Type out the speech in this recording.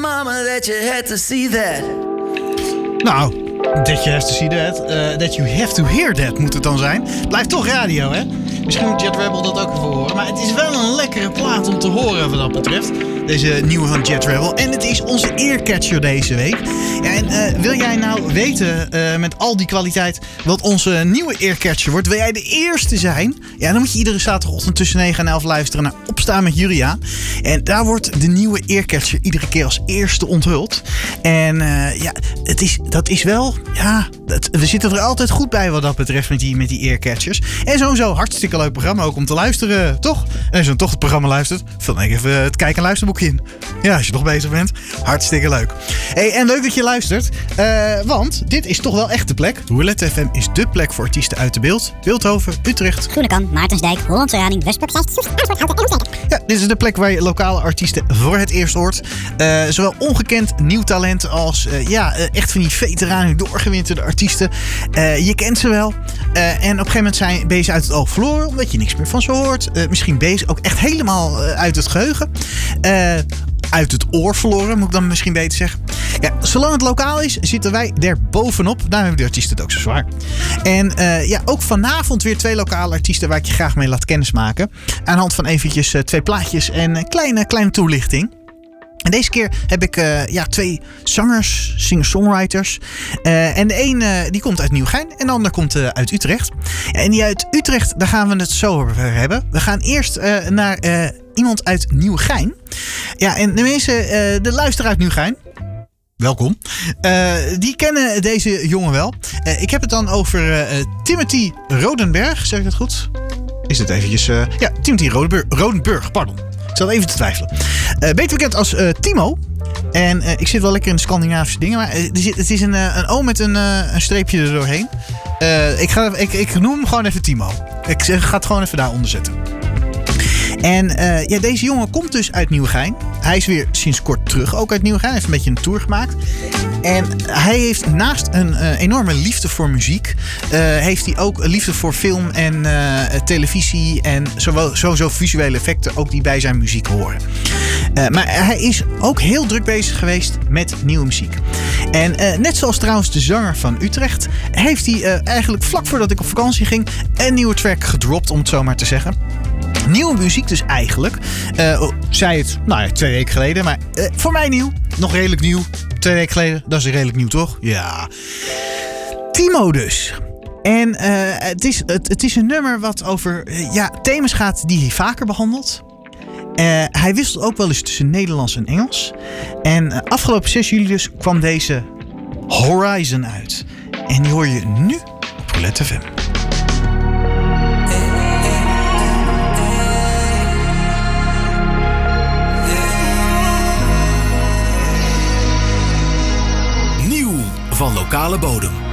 mama that you had to see that. Nou, that you have to see that. That you have to hear that moet het dan zijn. Blijft toch radio, hè? Misschien moet Jet Rebel dat ook even horen. Maar het is wel een lekkere plaat om te horen wat dat betreft. Deze nieuwe van Jet Rebel. En het is onze earcatcher deze week. Ja, en wil jij nou weten met al die kwaliteit wat onze nieuwe earcatcher wordt? Wil jij de eerste zijn? Ja, dan moet je iedere zaterdagochtend tussen 9 en 11 luisteren naar Opstaan met Julia. En daar wordt de nieuwe earcatcher iedere keer als eerste onthuld. En ja, dat is wel... Ja, we zitten er altijd goed bij wat dat betreft met die earcatchers. En sowieso hartstikke leuk programma ook om te luisteren, toch? En als je dan toch het programma luistert, vul dan even het kijk- en luisterboekje in. Ja, als je nog bezig bent. Hartstikke leuk. Hey, en leuk dat je luistert. Want dit is toch wel echt de plek. Roulette FM is de plek voor artiesten uit de beeld. Beeldhoven, Utrecht, Groenekan, Maartensdijk, Hollandse Rading, Westbroek, ja, dit is de plek waar je lokale artiesten voor het eerst hoort. Zowel ongekend nieuw talent als echt van die veteranen doorgewinterde artiesten. Je kent ze wel. En op een gegeven moment ben je ze uit het oog verloren, omdat je niks meer van ze hoort. Misschien ben je ze ook echt helemaal uit het geheugen. Uit het oor verloren, moet ik dan misschien beter zeggen. Ja, zolang het lokaal is, zitten wij er bovenop. Daarom hebben de artiesten het ook zo zwaar. En ook vanavond weer 2 lokale artiesten waar ik je graag mee laat kennismaken. Aan de hand van eventjes 2 plaatjes en een kleine toelichting. En deze keer heb ik 2 zangers, singer-songwriters. En de een die komt uit Nieuwegein en de ander komt uit Utrecht. En die uit Utrecht, daar gaan we het zo over hebben. We gaan eerst naar iemand uit Nieuwegein. Ja, en de mensen, de luisteraar uit Nieuwegein, welkom. Die kennen deze jongen wel. Ik heb het dan over Timothy Rodenberg, zeg ik dat goed? Is het eventjes... Timothy Rodenburg, pardon. Ik zat even te twijfelen. Beter bekend als Timo. En ik zit wel lekker in de Scandinavische dingen. Maar het is een O met een streepje er doorheen. Ik noem hem gewoon even Timo. Ik ga het gewoon even daaronder zetten. En deze jongen komt dus uit Nieuwegein. Hij is weer sinds kort terug ook uit Nieuwegein. Hij heeft een beetje een tour gemaakt. En hij heeft naast een enorme liefde voor muziek... heeft hij ook liefde voor film en televisie... en sowieso visuele effecten ook die bij zijn muziek horen. Maar hij is ook heel druk bezig geweest met nieuwe muziek. En net zoals trouwens de zanger van Utrecht... heeft hij eigenlijk vlak voordat ik op vakantie ging... een nieuwe track gedropt, om het zo maar te zeggen... Nieuwe muziek dus eigenlijk. Zei het 2 weken geleden. Maar voor mij nieuw. Nog redelijk nieuw. 2 weken geleden. Dat is redelijk nieuw, toch? Ja. Timo dus. En het is een nummer wat over thema's gaat die hij vaker behandelt. Hij wisselt ook wel eens tussen Nederlands en Engels. En afgelopen 6 juli dus kwam deze Horizon uit. En die hoor je nu op Roulette FM. Van lokale bodem.